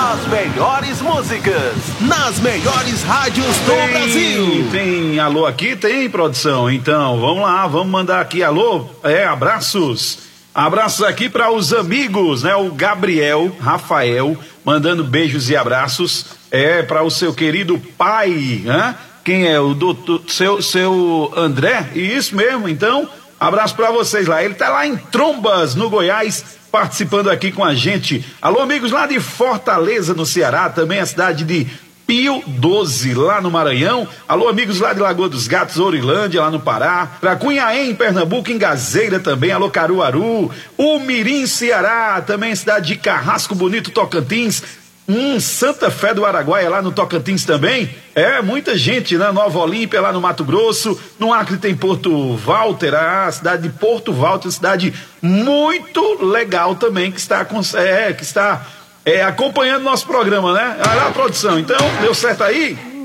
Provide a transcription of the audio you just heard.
As melhores músicas, nas melhores rádios do Brasil. Tem alô aqui? Tem, produção? Então, vamos lá, vamos mandar aqui alô, abraços. Abraços aqui para os amigos, né? O Gabriel, Rafael, mandando beijos e abraços, para o seu querido pai, né? Quem é? O doutor, seu André? Isso mesmo, então, abraço para vocês lá. Ele tá lá em Trombas, no Goiás, participando aqui com a gente. Alô, amigos lá de Fortaleza, no Ceará, também a cidade de Pio 12, lá no Maranhão. Alô, amigos lá de Lagoa dos Gatos, Orilândia, lá no Pará. Pra Cunhaém, em Pernambuco, em Gazeira também. Alô, Caruaru. Umirim, Ceará, também cidade de Carrasco Bonito, Tocantins. Santa Fé do Araguaia, lá no Tocantins também. Muita gente, né? Nova Olímpia, lá no Mato Grosso. No Acre tem Porto Walter, a cidade de Porto Walter, cidade muito legal também, que está acompanhando nosso programa, né? Olha lá a produção, então, deu certo aí?